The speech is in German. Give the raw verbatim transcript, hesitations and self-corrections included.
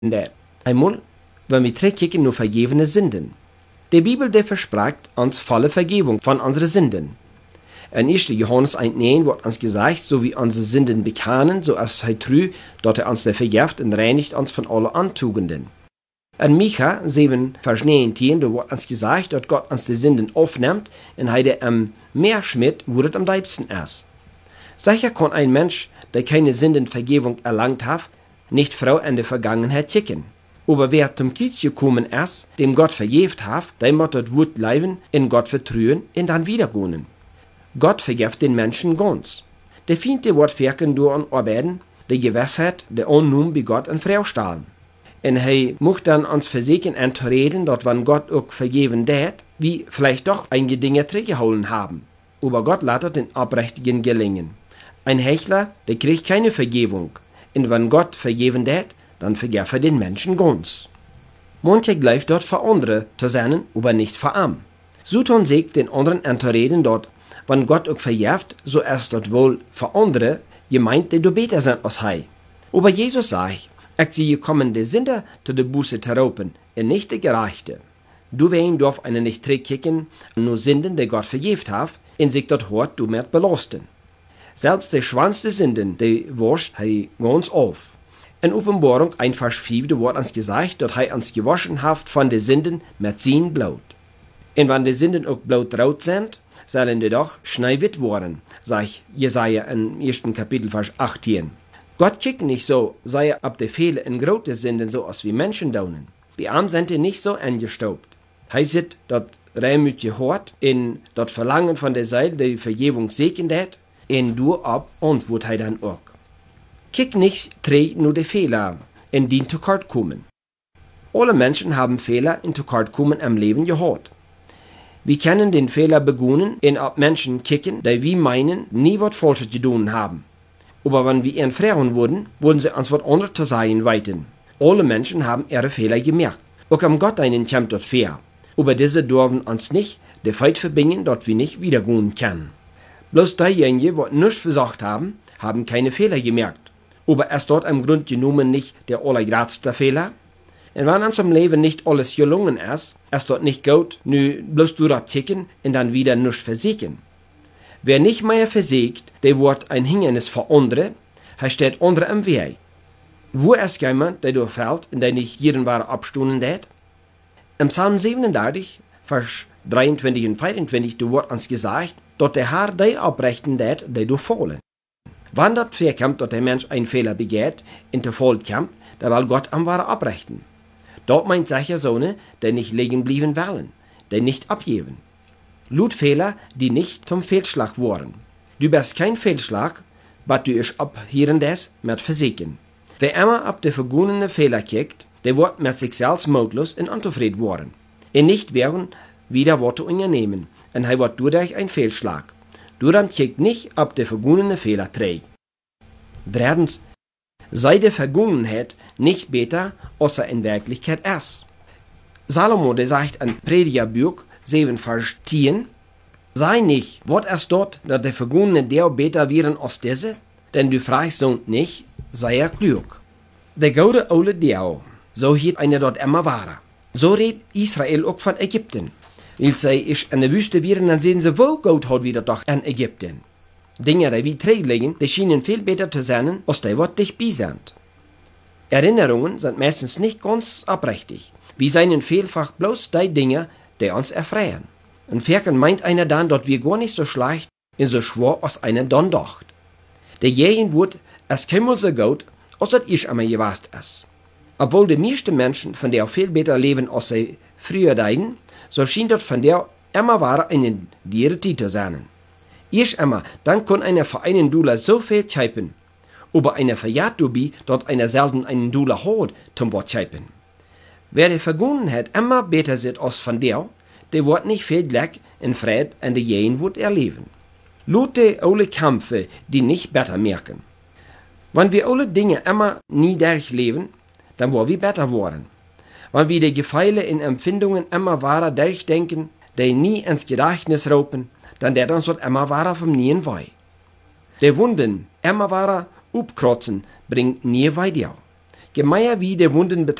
det. Einmal, wenn wir zurückkicken nur vergebene Sünden. Die Bibel, die verspricht uns volle Vergebung von unseren Sünden. In erster Johannes eins neun wird uns gesagt, so wie unsere Sünden bekennen, so als er trü, dort er uns der vergift und reinigt uns von allen Antugenden. In Micha sieben, Vers neunzehn, da wird uns gesagt, dass Gott uns die Sünden aufnimmt und heide am Meer schmidt, wo es am liebsten ist. Sicher kann ein Mensch, der keine Sündenvergebung erlangt hat, nicht Frau in der Vergangenheit kicken. Aber wer zum Kiez gekommen ist, dem Gott vergebt hat, der muss dort Wut bleiben, in Gott vertrauen und dann wiedergehen. Gott vergibt den Menschen ganz. Der Fiende wird wirken durch und arbeiten, die Gewissheit, der Unnum bei Gott und Frau stahlen. Und er muss dann uns versichern und reden, dass wenn Gott auch vergeben wird, wie vielleicht doch einige Dinge zurückgeholt haben. Aber Gott lässt den Abrechtigen gelingen. Ein Hechler, der kriegt keine Vergebung. Und wenn Gott vergeben wird, dann vergibt er den Menschen ganz. Manche gleicht dort für andere zu sein, aber nicht für arm. So tun sich den anderen entreden dort, wenn Gott auch vergibt, so ist dort wohl für andere gemeint, die du besser sind als er. Aber Jesus sagt, ich sehe gekommen, die Sünder zu der Buße zu raupen, und nicht die Gerechte. Du wen darf einen nicht zurückkicken, nur Sünden, die Gott vergibt hat, in sich dort hort du mehr belasten. Selbst die schwanste Sünden, die wascht er ganz auf. In Offenbarung eins Vers fünf, da wird uns gesagt, dass er uns gewaschen hat von den Sünden mit sein Blut. Und wenn die Sünden auch blutrot sind, sollen die doch schneiwit worden, sagt Jesaja im ersten Kapitel Vers achtzehn. Gott kickt nicht so, sei er ab der Fehler in große Sünden so aus wie Menschen daunen. Bei ihm sind die nicht so angestaubt. Er sieht dort reimütige Hort, in dort Verlangen von der Seite, die Vergebung segnet hat, in du ab und wird er dann auch. Kick nicht, trägt nur die Fehler, in die zu kort kommen. Alle Menschen haben Fehler in zu kort kommen im Leben gehabt. Wir können den Fehler beginnen, in ab Menschen kicken, die wir meinen, nie was Falsches getan haben. Aber wenn wir ihnen fragen würden, würden sie uns was anderes zu sagen weiten. Alle Menschen haben ihre Fehler gemerkt. Auch am Gott einen kommt dort fair. Aber diese dürfen uns nicht der Feit verbinden, dort wir nicht wiedergehen können. Bloß diejenigen, die nichts versucht haben, haben keine Fehler gemerkt. Aber ist dort im Grund genommen nicht der allergrößte Fehler? Und wenn uns im Leben nicht alles gelungen ist, ist dort nicht gut, nur bloß durchticken und dann wieder nichts versiegen. Wer nicht mehr versiegt, der wird ein Hindernis für andere, er steht andere im Weg. Wo ist jemand, der durchfällt und der nicht jeden Ware abstunden wird? Im Psalm siebenunddreißig, Vers dreiundzwanzig und vierundzwanzig, da wird uns gesagt, dass der Herr die abbrechen wird, die durchfallen. Wenn das vorkommt, dass der Mensch einen Fehler begeht und der Fall kommt, dann will Gott am Ware abbrechen. Dort meint sicher Sohne, die nicht liegen bleiben wollen, die nicht abgeben. Blutfehler, die nicht zum Fehlschlag wurden. Du bist kein Fehlschlag, aber du ist ab hier und das mit Versiegen. Wer immer ab der vergangenen Fehler kickt, der wird mit sich selbst mutlos und unzufrieden worden. Und nicht werden wieder Worte unternehmen, und er wird dadurch ein Fehlschlag. Duran kickt nicht ab der vergangenen Fehler trägt. Drittens, sei die Vergangenheit nicht besser, als er in Wirklichkeit ist. Salomo, der sagt an Predigerbuch sieben Vers zehn, sei nicht, was ist dort, dass der vergangene der besser wären als diese? Denn du fragst so nicht, sei er klug. Der gute alte Diao, so hielt einer dort immer war. So redet Israel auch von Ägypten. Als sie ist in der Wüste wären, dann sehen sie, wo Gott hat wieder doch in Ägypten. Dinge, die wie träg liegen, die schienen viel besser zu sein, als die, was dich bei sind. Erinnerungen sind meistens nicht ganz abrechtig. Wir seien vielfach bloß die Dinge, die uns erfreuen. Und Ferken meint einer dann, dass wir gar nicht so schlecht und so schwer als einer dann dacht. Der Jägen wird, es käme so gut, als das ich einmal gewasst ist. Obwohl die meisten Menschen von der viel besser leben, als sie früher deiden, so schien das von der immer war einen diere Titel sein. Erst einmal, dann kann einer für einen Dollar so viel typen, aber einer verjährt dabei, dort einer selten einen Dollar hat, zum Wort typen. Wer die Vergangenheit immer besser sieht als von der, der wird nicht viel Glück in Fried an der Jähen wird erleben. Lot die alle Kämpfe, die nicht besser merken. Wenn wir alle Dinge immer nie durchleben, dann wollen wir besser werden. Wenn wir die Gefeile in Empfindungen immer wahrer durchdenken, die nie ins Gedächtnis raupen, dann der uns dort immer wahrer vom Nien wei. Die Wunden immer wahrer upkrotzen, bringt nie weiter. Je mehr wir die Wunden